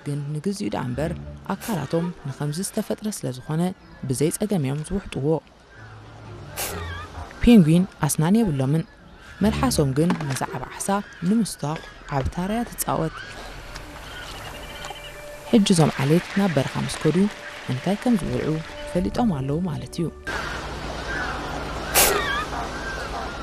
ግን ንግዚኡ ዳንበር ኣካላቶም ንኸምዚ ዝተፈጥረ ስለ ዝኾነ ብዘይ ጸገም እዮም ዝውሕጥዎ ፔንጉዊን ኣስናን የብሎምን መልሓሶም ግን መዛዕባ ዓሳ ንምስታኽ ዓብ ታርያ ትጻወት ሕጂ ዞም ዓሌት ናብ በረኻ ምስ ከዱ እንታይ ከም ዝብልዑ ፈሊጦም ኣለዉ ማለት እዩ